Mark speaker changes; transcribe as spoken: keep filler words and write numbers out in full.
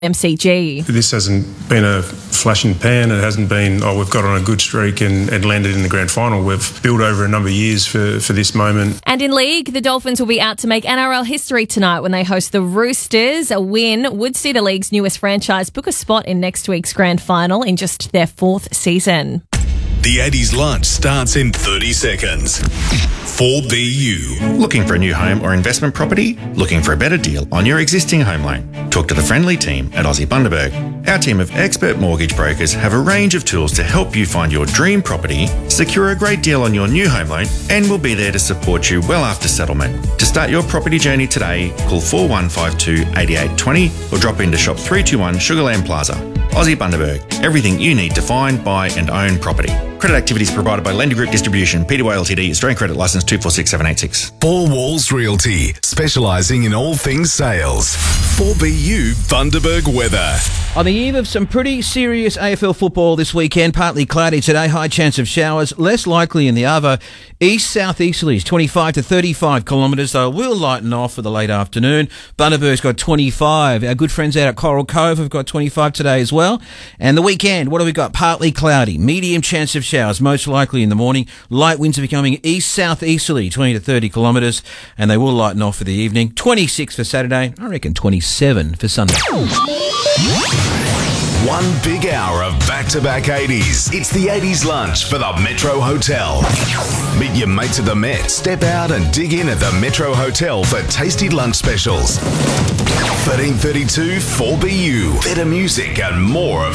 Speaker 1: M C G.
Speaker 2: This hasn't been a flash in the pan. It hasn't been, oh, we've got on a good streak and, and landed in the grand final. We've built over a number of years for, for this moment.
Speaker 1: And in league, the Dolphins will be out to make N R L history tonight when they host the Roosters. A win would see the league's newest franchise book a spot in next week's grand final in just their fourth season.
Speaker 3: The eighties lunch starts in thirty seconds. four B U.
Speaker 4: Looking for a new home or investment property? Looking for a better deal on your existing home loan? Talk to the friendly team at Aussie Bundaberg. Our team of expert mortgage brokers have a range of tools to help you find your dream property, secure a great deal on your new home loan, and we'll be there to support you well after settlement. To start your property journey today, call four one five two, eight eight two zero or drop into shop three two one Sugarland Plaza. Aussie Bundaberg. Everything you need to find, buy and own property. Credit activities provided by Lender Group Distribution, P T Y Ltd, Australian Credit Licence two four six seven eight six.
Speaker 3: Four Walls Realty, specialising in all things sales. four B U Bundaberg weather.
Speaker 5: On the eve of some pretty serious A F L football this weekend, partly cloudy today, high chance of showers, less likely in the other. East-southeasterlies, twenty-five to thirty-five kilometres, though will lighten off for the late afternoon. Bundaberg's got twenty-five. Our good friends out at Coral Cove have got twenty-five today as well. And the weekend, what have we got? Partly cloudy, medium chance of showers, most likely in the morning. Light winds are becoming east-southeasterly, twenty to thirty kilometres, and they will lighten off for the evening. twenty-six for Saturday, I reckon twenty-seven for Sunday.
Speaker 3: One big hour of back-to-back eighties. It's the eighties lunch for the Metro Hotel. Meet your mates at the Met. Step out and dig in at the Metro Hotel for tasty lunch specials. thirteen thirty-two four B U. Better music and more of